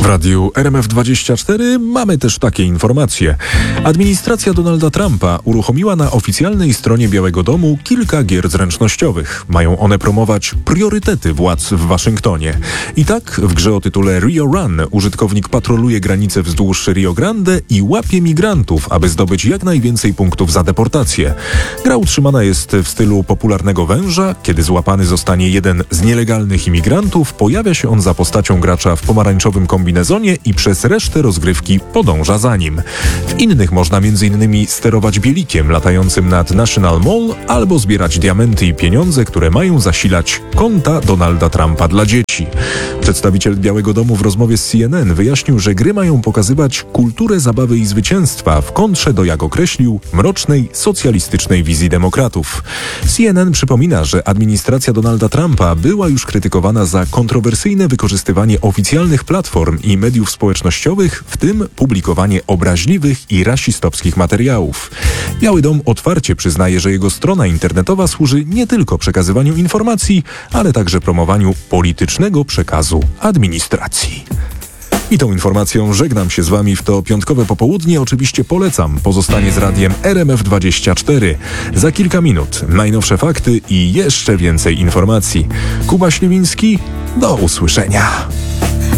W radiu RMF24 mamy też takie informacje. Administracja Donalda Trumpa uruchomiła na oficjalnej stronie Białego Domu kilka gier zręcznościowych. Mają one promować priorytety władz w Waszyngtonie. I tak w grze o tytule Rio Run użytkownik patroluje granice wzdłuż Rio Grande i łapie migrantów, aby zdobyć jak najwięcej punktów za deportację. Gra utrzymana jest w stylu popularnego węża. Kiedy złapany zostanie jeden z nielegalnych imigrantów, pojawia się on za postacią gracza w pomarańczowym kombinezonie i przez resztę rozgrywki podąża za nim. W innych można m.in. sterować bielikiem latającym nad National Mall albo zbierać diamenty i pieniądze, które mają zasilać konta Donalda Trumpa dla dzieci. Przedstawiciel Białego Domu w rozmowie z CNN wyjaśnił, że gry mają pokazywać kulturę zabawy i zwycięstwa w kontrze do, jak określił, mrocznej, socjalistycznej wizji demokratów. CNN przypomina, że administracja Donalda Trumpa była już krytykowana za kontrowersyjne wykorzystywanie oficjalnych platform i mediów społecznościowych, w tym publikowanie obraźliwych i rasistowskich materiałów. Biały Dom otwarcie przyznaje, że jego strona internetowa służy nie tylko przekazywaniu informacji, ale także promowaniu politycznego przekazu administracji. I tą informacją żegnam się z Wami w to piątkowe popołudnie. Oczywiście polecam pozostanie z radiem RMF24. Za kilka minut najnowsze fakty i jeszcze więcej informacji. Kuba Śliwiński, do usłyszenia.